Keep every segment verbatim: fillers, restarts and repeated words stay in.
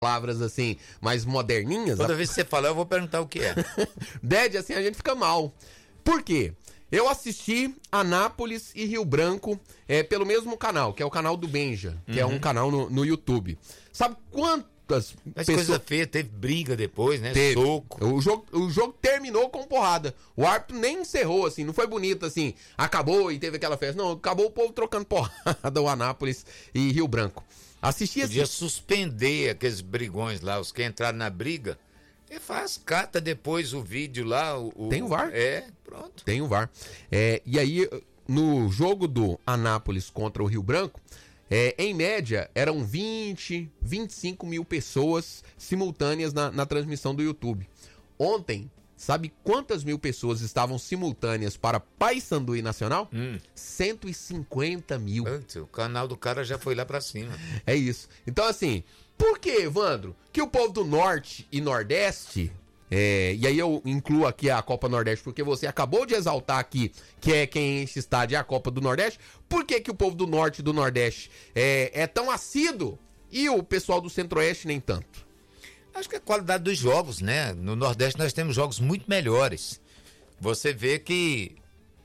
palavras assim, mais moderninhas. Toda vez que você falar, eu vou perguntar o que é. Ded, assim, a gente fica mal. Por quê? Eu assisti Anápolis e Rio Branco é, pelo mesmo canal, que é o canal do Benja, que uhum. é um canal no, no YouTube. Sabe quantas Mas pessoas... coisa feia, teve briga depois, né? Teve. Soco. O jogo, o jogo terminou com porrada. O árbitro nem encerrou, assim, não foi bonito, assim, acabou e teve aquela festa. Não, acabou o povo trocando porrada, o Anápolis e Rio Branco. Assisti Podia assim... suspender aqueles brigões lá, os que entraram na briga... E faz, cata depois o vídeo lá. O, o... Tem o V A R? É, pronto. Tem o V A R. É, e aí, no jogo do Anápolis contra o Rio Branco, é, em média, eram vinte, vinte e cinco mil pessoas simultâneas na, na transmissão do YouTube. Ontem, sabe quantas mil pessoas estavam simultâneas para Paysandu e Nacional? Hum. cento e cinquenta mil. O canal do cara já foi lá pra cima. É isso. Então, assim... Por que, Evandro, que o povo do Norte e Nordeste, é, e aí eu incluo aqui a Copa Nordeste, porque você acabou de exaltar aqui que é quem enche estádio é a Copa do Nordeste, por que que o povo do Norte e do Nordeste é, é tão assíduo e o pessoal do Centro-Oeste nem tanto? Acho que é a qualidade dos jogos, né? No Nordeste nós temos jogos muito melhores. Você vê que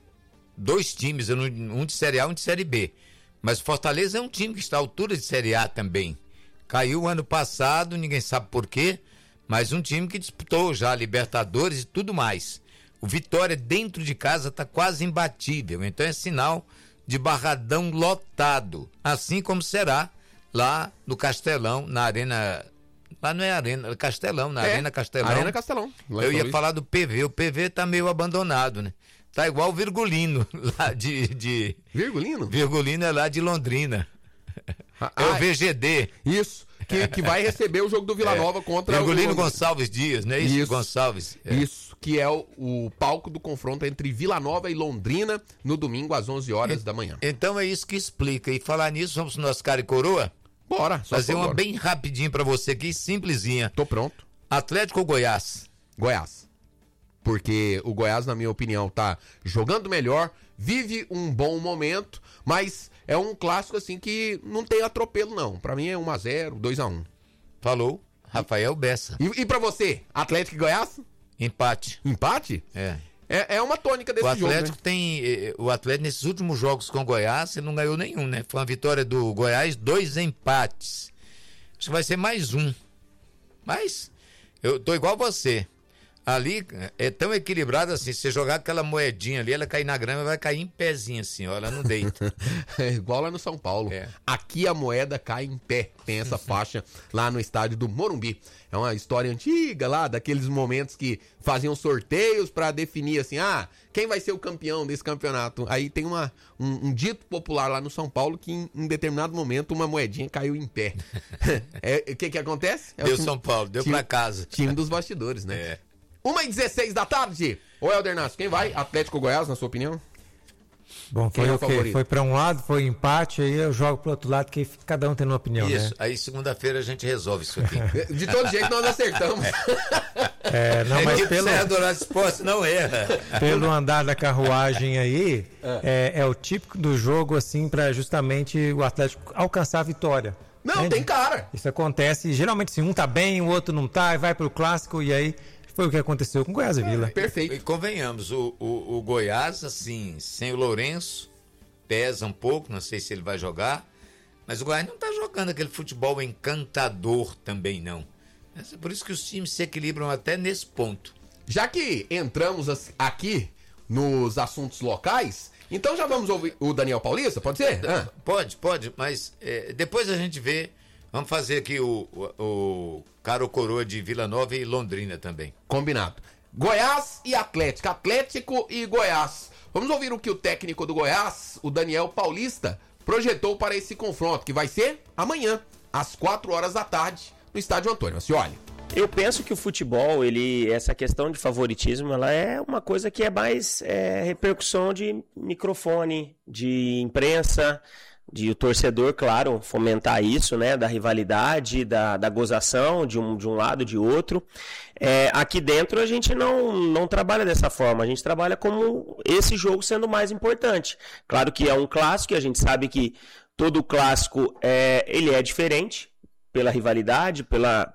dois times, um de Série A e um de Série B, mas o Fortaleza é um time que está à altura de Série A também. Caiu ano passado, ninguém sabe por quê, mas um time que disputou já Libertadores e tudo mais. O Vitória dentro de casa está quase imbatível, então é sinal de Barradão lotado, assim como será lá no Castelão, na Arena... Lá não é Arena, é Castelão, na é, Arena Castelão. Arena Castelão. Eu ia falar do P V, o P V tá meio abandonado, né? Tá igual o Virgulino, lá de... de... Virgulino? Virgulino é lá de Londrina. Ah, é o V G D. Isso, que, que vai receber o jogo do Vila Nova é, contra Virgulino o... Gonçalves Dias, não é isso? Isso, Gonçalves. É. Isso, que é o, o palco do confronto entre Vila Nova e Londrina no domingo às onze horas e, da manhã. Então é isso que explica. E falar nisso, vamos pro nosso cara e coroa? Bora. Só fazer uma bora. bem rapidinho pra você aqui, simplesinha. Tô pronto. Atlético ou Goiás? Goiás. Porque o Goiás, na minha opinião, tá jogando melhor, vive um bom momento, mas é um clássico assim que não tem atropelo não. Pra mim é um a zero, dois a um. Falou, Rafael Bessa. E, e pra você, Atlético e Goiás? Empate. Empate? É. É, é uma tônica desse jogo, O Atlético né? tem... O Atlético nesses últimos jogos com o Goiás, ele não ganhou nenhum, né? Foi uma vitória do Goiás, dois empates. Acho que vai ser mais um. Mas eu tô igual você. Ali é tão equilibrado assim, se você jogar aquela moedinha ali, ela cair na grama, vai cair em pezinho assim, ó, ela não deita. É igual lá no São Paulo. É. Aqui a moeda cai em pé, tem essa faixa lá no estádio do Morumbi. É uma história antiga lá, daqueles momentos que faziam sorteios pra definir assim, ah, quem vai ser o campeão desse campeonato? Aí tem uma, um, um dito popular lá no São Paulo que em, em determinado momento uma moedinha caiu em pé. O é, que que acontece? É deu time, São Paulo, deu time, pra casa. Time dos bastidores, né? É. uma e dezesseis da tarde. Ô, Helder Nassi, quem vai? Atlético ou Goiás, na sua opinião? Bom, foi quem é o, o quê? favorito? Foi para um lado, foi empate, aí eu jogo pro outro lado, que cada um tem uma opinião, isso, né? aí segunda-feira a gente resolve isso aqui. De todo jeito nós acertamos. É, não, mas pelo, esporte não erra. Pelo andar da carruagem aí, é, é o típico do jogo, assim, para justamente o Atlético alcançar a vitória. Não, né? tem cara. Isso acontece, geralmente se um tá bem, o outro não tá, e vai pro clássico, e aí foi o que aconteceu com Goiás e Vila. É, perfeito. E convenhamos, o, o, o Goiás, assim, sem o Lourenço, pesa um pouco, não sei se ele vai jogar, mas o Goiás não tá jogando aquele futebol encantador também, não. É por isso que os times se equilibram até nesse ponto. Já que entramos aqui nos assuntos locais, então já vamos ouvir o Daniel Paulista, pode ser? Ah. Pode, pode, mas é, depois a gente vê. Vamos fazer aqui o, o, o Caro Coroa de Vila Nova e Londrina também. Combinado. Goiás e Atlético, Atlético e Goiás. Vamos ouvir o que o técnico do Goiás, o Daniel Paulista, projetou para esse confronto, que vai ser amanhã, às quatro horas da tarde, no Estádio Antônio Ascioli. Eu penso que o futebol, ele, essa questão de favoritismo, ela é uma coisa que é mais é, repercussão de microfone, de imprensa, de o torcedor, claro, fomentar isso, né, da rivalidade, da, da gozação de um, de um lado e de outro. É, aqui dentro a gente não, não trabalha dessa forma, a gente trabalha como esse jogo sendo mais importante. Claro que é um clássico, e a gente sabe que todo clássico é, ele é diferente, pela rivalidade, pela,